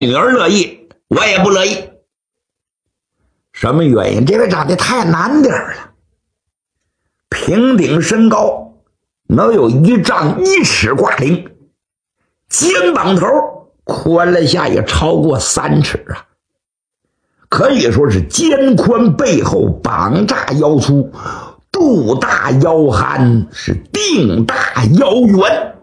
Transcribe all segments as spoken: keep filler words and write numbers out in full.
女儿乐意，我也不乐意。什么原因？这位长得太难点了，平顶身高能有一丈一尺挂零，肩膀头宽了下也超过三尺啊，可以说是肩宽背厚，膀炸腰粗，肚大腰憨，是腚大腰圆，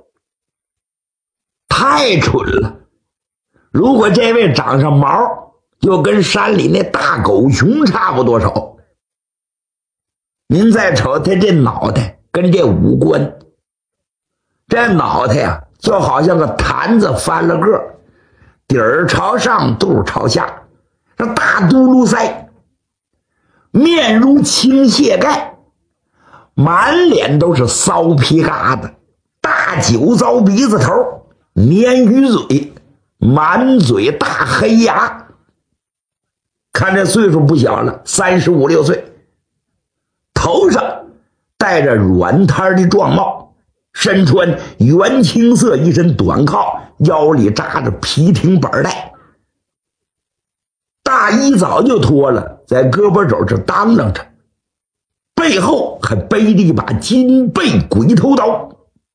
太蠢了。如果这位长上毛，就跟山里那大狗熊差不多少。您再瞅他这脑袋跟这五官，这脑袋呀、啊、就好像个坛子翻了个，底儿朝上，肚朝下，这大嘟噜腮，面如青蟹盖，满脸都是骚皮疙瘩，大酒糟鼻子头，鲶鱼嘴，满嘴大黑牙。看这岁数不小了，三十五六岁，头上戴着软摊的壮帽，身穿原青色一身短靠，腰里扎着皮挺板带，大衣早就脱了，在胳膊肘这当啷着，背后还背着一把金背鬼头刀。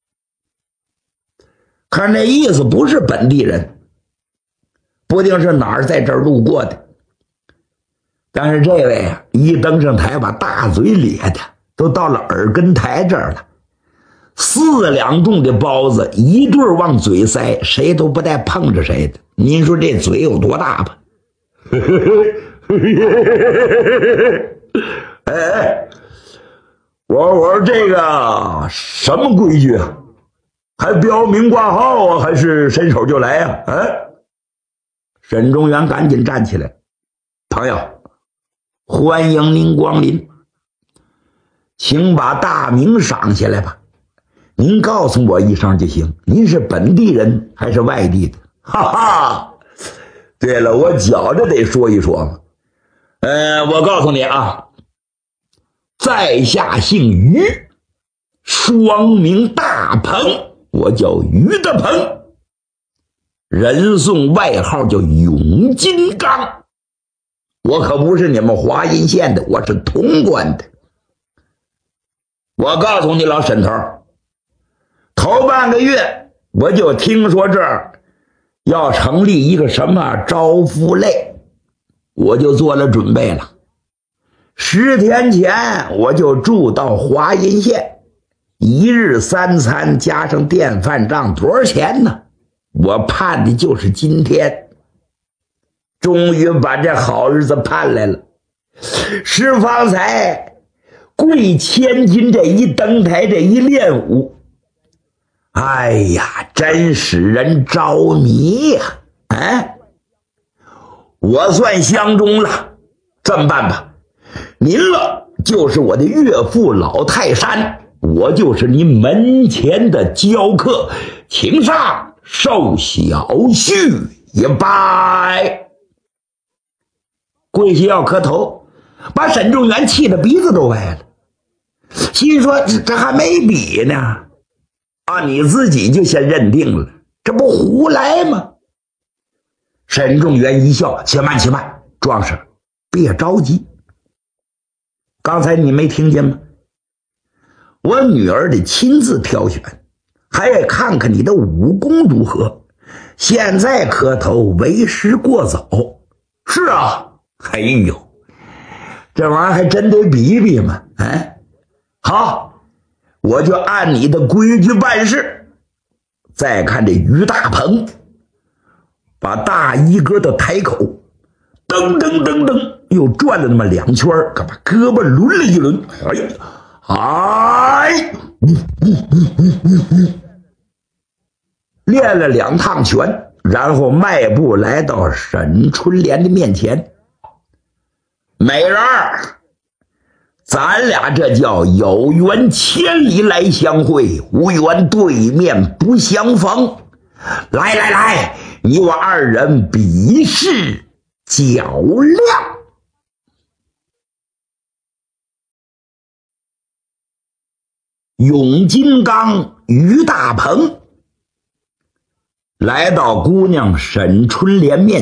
看这意思不是本地人，不定是哪儿在这儿路过的。但是这位啊，一登上台把大嘴咧的都到了耳根台这儿了，四两重的包子一对往嘴塞，谁都不带碰着谁的。您说这嘴有多大吧？哎，我我说这个什么规矩啊？还标明挂号啊？还是伸手就来啊？哎，沈中元赶紧站起来，朋友，欢迎您光临，请把大名赏下来吧。您告诉我一声就行，您是本地人还是外地的？哈哈，对了，我觉着得说一说嘛。呃，我告诉你啊，在下姓于，双名大鹏，我叫于大鹏，人送外号叫永金刚。我可不是你们华阴县的，我是潼关的。我告诉你老沈头，头半个月我就听说这儿要成立一个什么招夫类，我就做了准备了。十天前我就住到华阴县，一日三餐加上电饭账多少钱呢？我盼的就是今天，终于把这好日子盼来了。是方才贵千金这一登台，这一练武，哎呀，真使人着迷呀！哎，我算相中了。这么办吧，您了就是我的岳父老泰山，我就是您门前的教客，请上受小婿一拜。跪下要磕头，把沈仲元气得鼻子都歪了，心说这这还没比呢啊！你自己就先认定了，这不胡来吗？沈仲元一笑，且慢且慢，壮士别着急，刚才你没听见吗？我女儿得亲自挑选，还得看看你的武功如何，现在磕头为时过早。是啊，哎呦，这玩意儿还真得比比嘛。哎，好，我就按你的规矩办事。再看这于大鹏，把大衣搁到台口，噔噔噔噔又转了那么两圈，把胳膊抡了一轮，哎呀，哎，练了两趟拳，然后迈步来到沈春莲的面前。美人儿，咱俩这叫有缘千里来相会，无缘对面不相逢。来来来，你我二人比试较量。永金刚、于大鹏来到姑娘沈春莲面